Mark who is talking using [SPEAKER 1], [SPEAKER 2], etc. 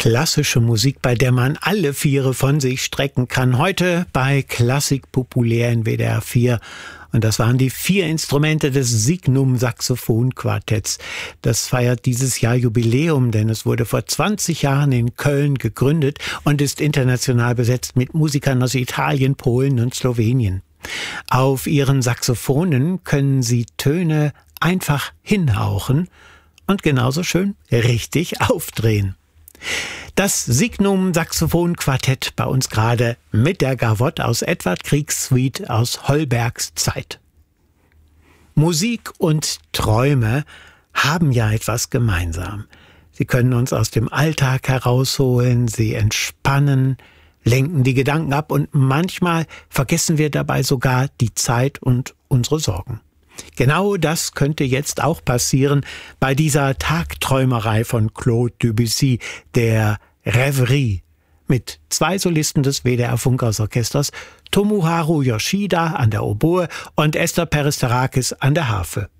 [SPEAKER 1] Klassische Musik, bei der man alle Viere von sich strecken kann. Heute bei Klassik populär in WDR 4. Und das waren die 4 Instrumente des Signum Saxophonquartetts. Das feiert dieses Jahr Jubiläum, denn es wurde vor 20 Jahren in Köln gegründet und ist international besetzt mit Musikern aus Italien, Polen und Slowenien. Auf ihren Saxophonen können sie Töne einfach hinhauchen und genauso schön richtig aufdrehen. Das Signum Saxophonquartett bei uns gerade mit der Gavotte aus Edvard Griegs Suite aus Holbergs Zeit. Musik und Träume haben ja etwas gemeinsam. Sie können uns aus dem Alltag herausholen, sie entspannen, lenken die Gedanken ab und manchmal vergessen wir dabei sogar die Zeit und unsere Sorgen. Genau das könnte jetzt auch passieren bei dieser Tagträumerei von Claude Debussy, der Rêverie, mit 2 Solisten des WDR Funkhausorchesters, Tomoharu Yoshida an der Oboe und Esther Peristerakis an der Harfe.